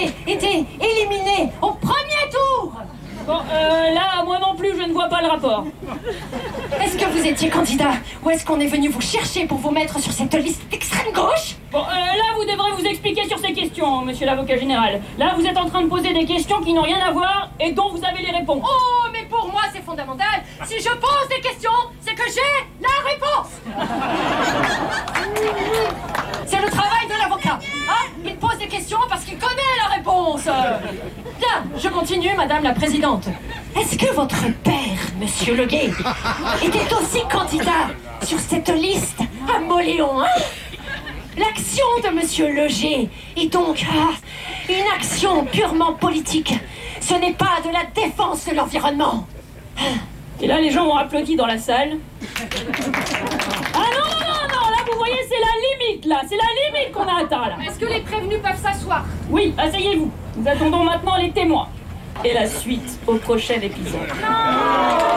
avez été éliminé au premier tour. Bon, là, moi non plus, je ne vois pas le rapport. Est-ce que vous étiez candidat ou est-ce qu'on est venu vous chercher pour vous mettre sur cette liste d'extrême gauche? Bon, là, vous devrez vous expliquer sur ces questions, monsieur l'avocat général. Là, vous êtes en train de poser des questions qui n'ont rien à voir et dont vous avez les réponses. Oh, mais pour moi, c'est fondamental. Si je pose des questions, c'est que j'ai la réponse. C'est le travail de l'avocat. Hein? Il pose des questions parce qu'il connaît la réponse. Bien, je continue, madame la présidente. Est-ce que votre père, monsieur Leguet, était aussi candidat sur cette liste à Moléon, hein? L'action de monsieur Leguet est donc une action purement politique. Ce n'est pas de la défense de l'environnement. Et là, les gens ont applaudi dans la salle. Ah non, là, vous voyez, c'est la limite, là. C'est la limite qu'on a atteint, là. Est-ce que les prévenus peuvent s'asseoir? Oui, asseyez-vous. Nous attendons maintenant les témoins. Et la suite au prochain épisode. Non.